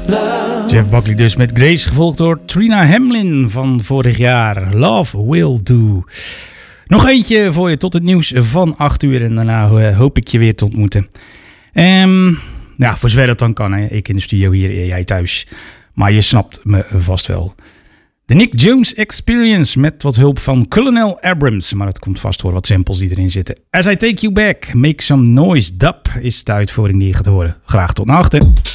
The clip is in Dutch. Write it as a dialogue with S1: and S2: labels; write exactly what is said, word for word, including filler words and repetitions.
S1: Jeff Buckley dus met Grace, gevolgd door Trina Hamlin van vorig jaar. Love Will Do. Nog eentje voor je tot het nieuws van acht uur en daarna uh, hoop ik je weer te ontmoeten. Um, ja, voor zover dat dan kan. Hè. Ik in de studio hier, jij thuis. Maar je snapt me vast wel. De Nick Jones Experience met wat hulp van Colonel Abrams. Maar het komt vast door wat samples die erin zitten. As I Take You Back, Make Some Noise, Dub is de uitvoering die je gaat horen. Graag tot na achter.